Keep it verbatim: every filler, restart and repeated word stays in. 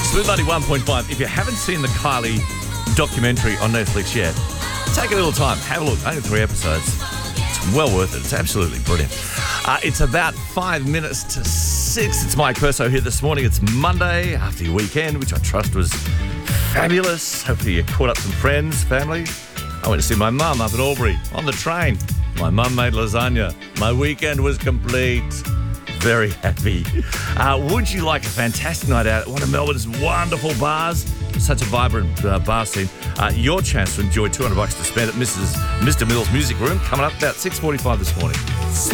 Smooth ninety-one point five. If you haven't seen the Kylie documentary on Netflix yet, take a little time. Have a look. Only three episodes. It's well worth it. It's absolutely brilliant. Uh, it's about five minutes to six. It's Mike Perso here this morning. It's Monday after your weekend, which I trust was fabulous. Hopefully you caught up some friends, family. I went to see my mum up at Albury on the train. My mum made lasagna. My weekend was complete. Very happy. Uh, would you like a fantastic night out at one of Melbourne's wonderful bars? Such a vibrant uh, bar scene. Uh, your chance to enjoy two hundred bucks to spend at Missus Mister Mills Music Room coming up about six forty-five this morning.